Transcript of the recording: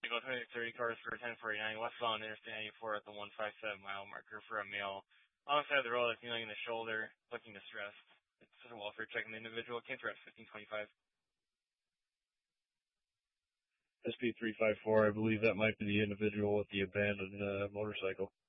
Eagle 2030 cars for 1049 westbound Interstate 94 at the 157 mile marker for a male. Alongside the road, kneeling in the shoulder, looking distressed. It's a welfare checking the individual. Came through at 1525. SP354, I believe that might be the individual with the abandoned motorcycle.